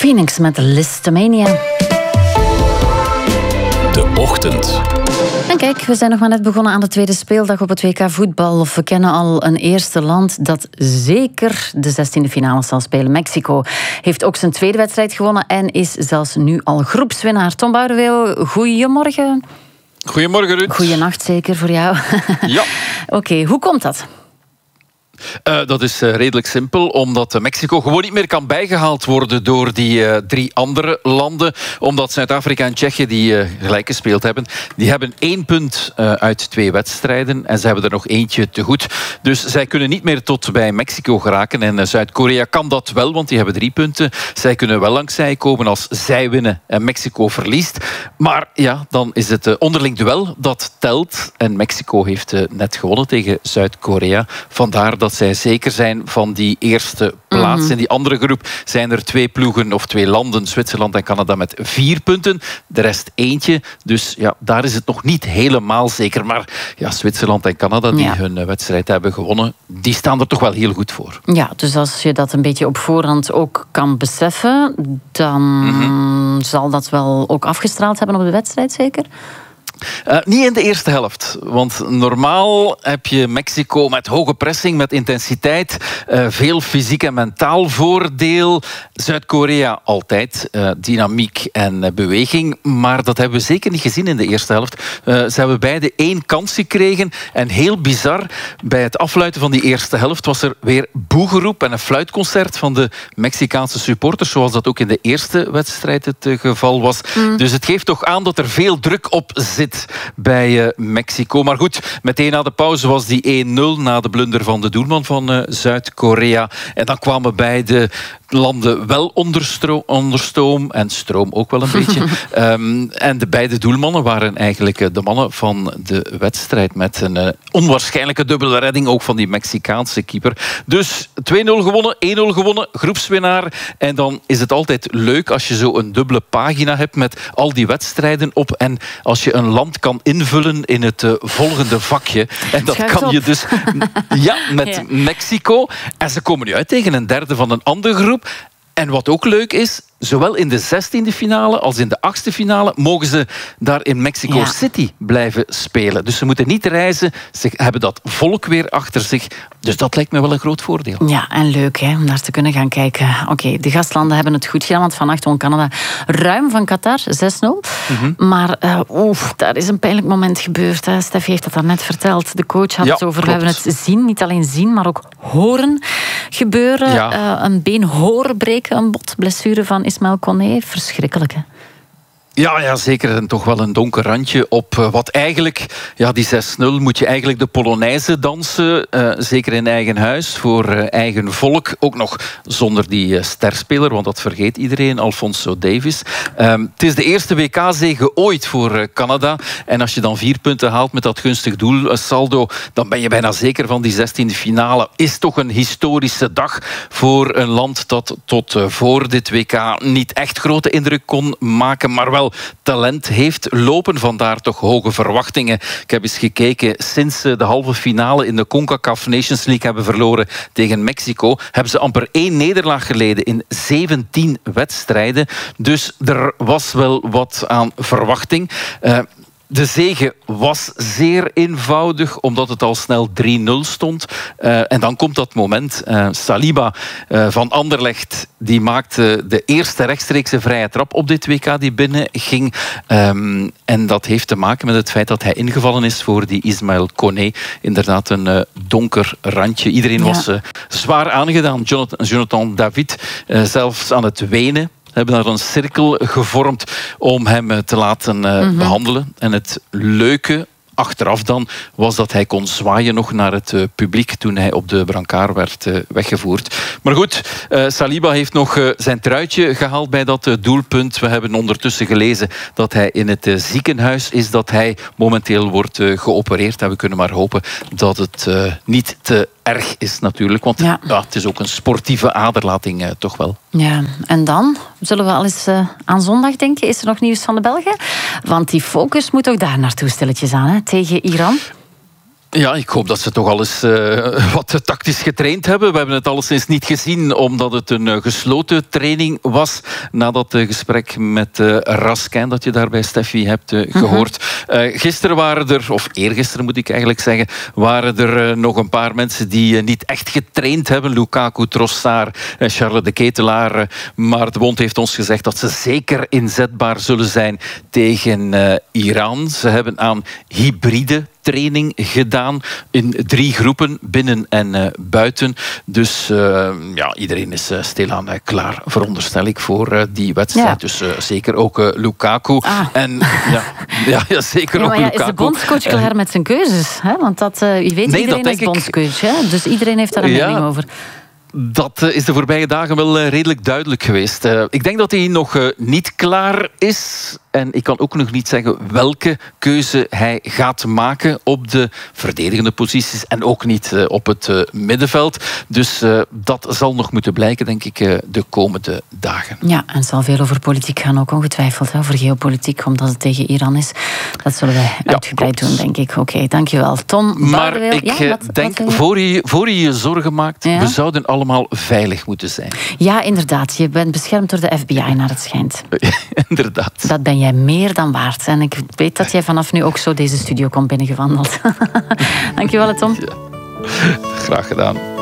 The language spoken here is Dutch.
Phoenix met Listomania. De Ochtend. En kijk, we zijn nog maar net begonnen aan de tweede speeldag op het WK voetbal. We kennen al een eerste land dat zeker de 16e finale zal spelen. Mexico heeft ook zijn tweede wedstrijd gewonnen en is zelfs nu al groepswinnaar. Tom Boudeweel, goedemorgen. Goedemorgen, Ruud. Goeienacht zeker voor jou. Ja. Oké, hoe komt dat? Dat is redelijk simpel, omdat Mexico gewoon niet meer kan bijgehaald worden door die 3 andere landen. Omdat Zuid-Afrika en Tsjechië, die gelijk gespeeld hebben, die hebben 1 punt uit 2 wedstrijden. En ze hebben er nog eentje te goed. Dus zij kunnen niet meer tot bij Mexico geraken. En Zuid-Korea kan dat wel, want die hebben 3 punten. Zij kunnen wel langs zij komen als zij winnen en Mexico verliest. Maar ja, dan is het onderling duel dat telt. En Mexico heeft net gewonnen tegen Zuid-Korea. Vandaar dat zij zeker zijn van die eerste plaats. In die andere groep zijn er 2 ploegen of 2 landen, Zwitserland en Canada, met 4 punten. De rest eentje. Dus ja, daar is het nog niet helemaal zeker. Maar ja, Zwitserland en Canada, die hun wedstrijd hebben gewonnen, die staan er toch wel heel goed voor. Ja, dus als je dat een beetje op voorhand ook kan beseffen, dan zal dat wel ook afgestraald hebben op de wedstrijd, zeker? Niet in de eerste helft. Want normaal heb je Mexico met hoge pressing, met intensiteit, veel fysiek en mentaal voordeel. Zuid-Korea altijd dynamiek en beweging. Maar dat hebben we zeker niet gezien in de eerste helft. Ze hebben beide 1 kans gekregen. En heel bizar, bij het afluiten van die eerste helft was er weer boegeroep en een fluitconcert van de Mexicaanse supporters, zoals dat ook in de eerste wedstrijd het geval was. Dus het geeft toch aan dat er veel druk op zit bij Mexico. Maar goed, meteen na de pauze was die 1-0 na de blunder van de doelman van Zuid-Korea. En dan kwamen beide landen wel onder stoom. En stroom ook wel een beetje. En de beide doelmannen waren eigenlijk de mannen van de wedstrijd. Met een onwaarschijnlijke dubbele redding ook van die Mexicaanse keeper. Dus 2-0 gewonnen, 1-0 gewonnen, groepswinnaar. En dan is het altijd leuk als je zo een dubbele pagina hebt met al die wedstrijden op. En als je een land kan invullen in het volgende vakje. En dat kan je dus met Mexico. En ze komen nu uit tegen een derde van een andere groep. En wat ook leuk is, zowel in de 16e finale als in de 8e finale mogen ze daar in Mexico City blijven spelen. Dus ze moeten niet reizen. Ze hebben dat volk weer achter zich. Dus dat lijkt me wel een groot voordeel. Ja, en leuk om daar te kunnen gaan kijken. Oké, de gastlanden hebben het goed gedaan, want vannacht won Canada ruim van Qatar, 6-0. Maar daar is een pijnlijk moment gebeurd. Steffi heeft dat daarnet verteld. De coach had het over, we hebben het zien, niet alleen zien, maar ook horen gebeuren. Ja. Een been horen breken, een botblessure van Ismaël Koné. Verschrikkelijk, hè? Ja, zeker. En toch wel een donker randje op wat eigenlijk... Ja, die 6-0 moet je eigenlijk de Polonaise dansen. Zeker in eigen huis, voor eigen volk. Ook nog zonder die sterspeler, want dat vergeet iedereen, Alphonso Davies. Het is de eerste WK-zege ooit voor Canada. En als je dan 4 punten haalt met dat gunstig doelsaldo, dan ben je bijna zeker van die 16e finale. Is toch een historische dag voor een land dat tot voor dit WK niet echt grote indruk kon maken, maar wel talent heeft lopen. Vandaar toch hoge verwachtingen. Ik heb eens gekeken, sinds ze de halve finale in de CONCACAF Nations League hebben verloren tegen Mexico, hebben ze amper 1 nederlaag geleden in 17 wedstrijden. Dus er was wel wat aan verwachting. De zege was zeer eenvoudig, omdat het al snel 3-0 stond. En dan komt dat moment. Saliba van Anderlecht, die maakte de eerste rechtstreekse vrije trap op dit WK die binnen ging. En dat heeft te maken met het feit dat hij ingevallen is voor die Ismaël Koné. Inderdaad een donker randje. Iedereen was zwaar aangedaan. Jonathan David zelfs aan het wenen. Hebben daar een cirkel gevormd om hem te laten behandelen. En het leuke achteraf dan was dat hij kon zwaaien nog naar het publiek toen hij op de brancard werd weggevoerd. Maar goed, Saliba heeft nog zijn truitje gehaald bij dat doelpunt. We hebben ondertussen gelezen dat hij in het ziekenhuis is, dat hij momenteel wordt geopereerd. En we kunnen maar hopen dat het niet te erg is natuurlijk. Want het is ook een sportieve aderlating toch wel. Ja, en dan zullen we al eens aan zondag denken. Is er nog nieuws van de Belgen? Want die focus moet ook daar naartoe stilletjes aan, hè? Tegen Iran. Ja, ik hoop dat ze toch al eens wat tactisch getraind hebben. We hebben het alleszins niet gezien, omdat het een gesloten training was. Na dat gesprek met Raskin, dat je daar bij Steffi hebt gehoord. Gisteren waren er, of eergisteren moet ik eigenlijk zeggen, waren er nog een paar mensen die niet echt getraind hebben. Lukaku, Trossard, Charles de Ketelaar. Maar de bond heeft ons gezegd dat ze zeker inzetbaar zullen zijn tegen Iran. Ze hebben aan hybride training gedaan in 3 groepen, binnen en buiten. Dus iedereen is stilaan klaar, veronderstel ik, voor die wedstrijd. Ja. Dus zeker ook Lukaku. En ja, zeker ook Lukaku. Is de bondscoach klaar met zijn keuzes? Hè? Want iedereen is bondscoach. Hè? Dus iedereen heeft daar een mening over. Dat is de voorbije dagen wel redelijk duidelijk geweest. Ik denk dat hij nog niet klaar is. En ik kan ook nog niet zeggen welke keuze hij gaat maken op de verdedigende posities en ook niet op het middenveld. Dus dat zal nog moeten blijken, denk ik, de komende dagen. Ja, en het zal veel over politiek gaan ook ongetwijfeld. Over geopolitiek, omdat het tegen Iran is. Dat zullen wij uitgebreid doen, denk ik. Oké, dankjewel. Tom, maar ik denk, voor je je zorgen maakt, we zouden allemaal veilig moeten zijn. Ja, inderdaad. Je bent beschermd door de FBI, naar het schijnt. Inderdaad. Dat ben jij meer dan waard. En ik weet dat jij vanaf nu ook zo deze studio komt binnengewandeld. Dankjewel, Tom. Ja. Graag gedaan.